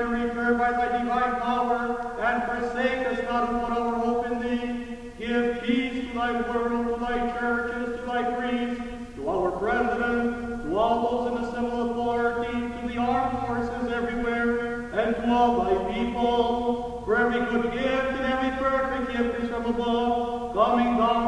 to return by thy divine power, and forsake us not who put our hope in thee. Give peace to thy world, to thy churches, to thy priests, to our president, to all those in the civil authority, to the armed forces everywhere, and to all thy people. For every good gift and every perfect gift is from above, coming down